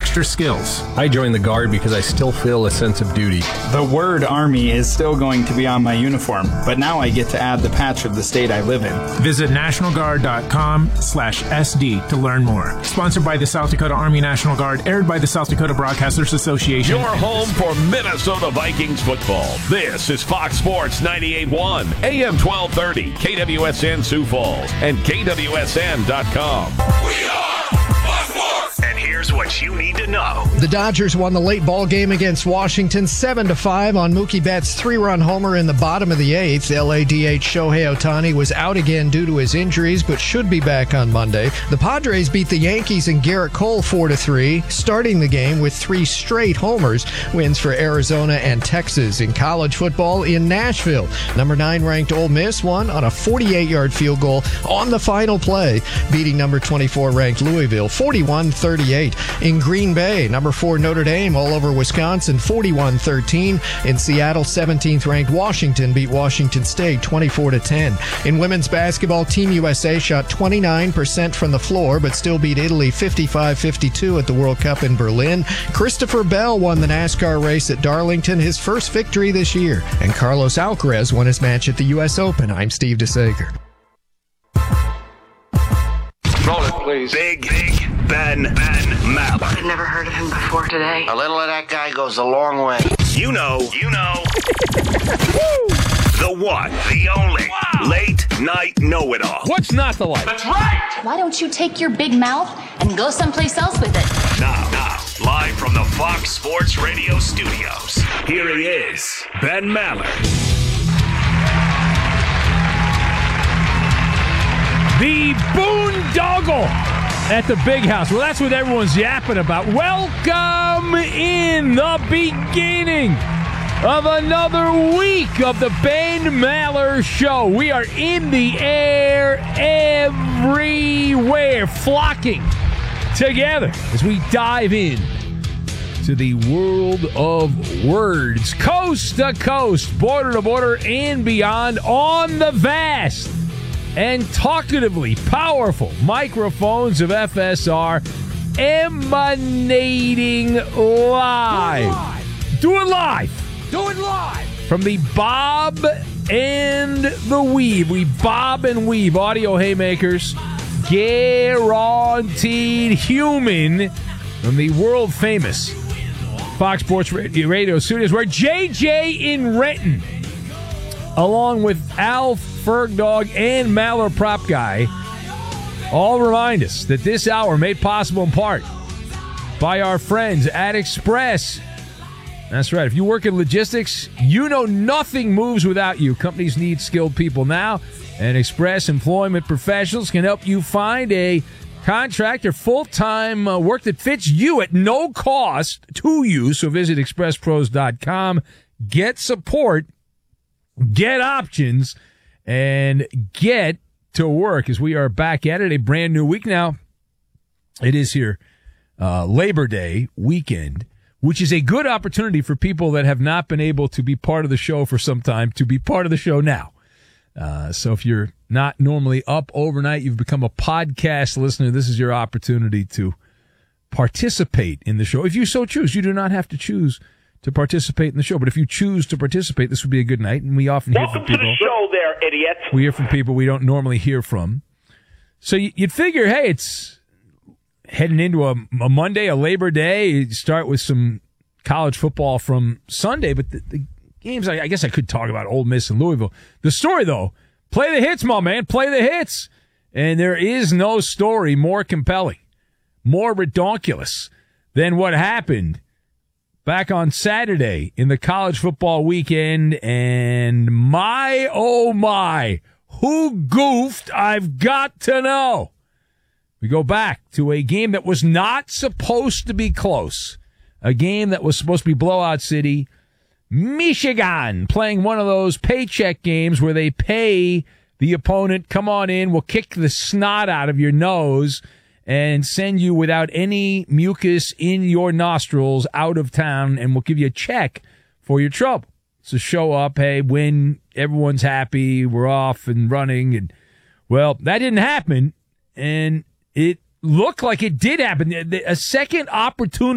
extra skills. I joined the Guard because I still feel a sense of duty. The word Army is still going to be on my uniform, but now I get to add the patch of the state I live in. Visit nationalguard.com/SD to learn more. Sponsored by the South Dakota Army National Guard, aired by the South Dakota Broadcasters Association. Your home for Minnesota Vikings football. This is Fox Sports 98.1, AM 1230, KWSN Sioux Falls, and KWSN.com. We are Fox Sports. And here's what you need to know. The Dodgers won the late ball game against Washington 7-5 on Mookie Betts' 3-run homer in the bottom of the 8th. LADH Shohei Ohtani was out again due to his injuries, but should be back on Monday. The Padres beat the Yankees and Garrett Cole 4-3, starting the game with 3 straight homers. Wins for Arizona and Texas. In college football in Nashville, number 9 ranked Ole Miss won on a 48-yard field goal on the final play, beating number 24 ranked Louisville 41-38. In Green Bay, number 4 Notre Dame all over Wisconsin 41-13. In Seattle, 17th ranked Washington beat Washington State 24-10. In women's basketball, Team USA shot 29% from the floor, but still beat Italy 55-52 at the World Cup in Berlin. Christopher Bell won the NASCAR race at Darlington, his first victory this year. And Carlos Alcaraz won his match at the U.S. Open. I'm Steve DeSager. Roll it, please. Big Ben Maller. I've never heard of him before today. A little of that guy goes a long way. You know. The one, the only, late night know-it-all. What's not to like? That's right. Why don't you take your big mouth and go someplace else with it? Now, live from the Fox Sports Radio studios, here he is, Ben Maller. The boondoggle at the big house. Well, that's what everyone's yapping about. Welcome in the beginning of another week of the Ben Maller Show. We are in the air everywhere, flocking together as we dive in to the world of words, coast to coast, border to border, and beyond on the vast and talkatively powerful microphones of FSR, emanating live. Do it live from the Bob and the Weave. We bob and weave audio haymakers, guaranteed human, from the world famous Fox Sports Radio studios, where JJ in Renton, along with Alf Fergdog and Maller Prop Guy, all remind us that this hour made possible in part by our friends at Express. That's right. If you work in logistics, you know nothing moves without you. Companies need skilled people now, and Express Employment Professionals can help you find a contract or full-time work that fits you at no cost to you. So visit expresspros.com, get support, get options, and get to work as we are back at it. A brand new week now. It is here, Labor Day weekend, which is a good opportunity for people that have not been able to be part of the show for some time to be part of the show now. So if you're not normally up overnight, you've become a podcast listener, this is your opportunity to participate in the show. If you so choose, you do not have to choose to participate in the show. But if you choose to participate, this would be a good night. And we often hear from people. Welcome to the show there, idiot. We hear from people we don't normally hear from. So you'd figure, hey, it's heading into a Monday, a Labor Day. You start with some college football from Sunday. But the games, I guess I could talk about Ole Miss and Louisville. The story, though, play the hits, my man. Play the hits. And there is no story more compelling, more redonkulous than what happened back on Saturday in the college football weekend, and my, oh my, who goofed? I've got to know. We go back to a game that was not supposed to be close, a game that was supposed to be blowout city. Michigan playing one of those paycheck games where they pay the opponent, come on in, we'll kick the snot out of your nose and send you without any mucus in your nostrils out of town, and we'll give you a check for your trouble. So show up, hey, win, everyone's happy, we're off and running. And well, that didn't happen, and it looked like it did happen. A second opportunity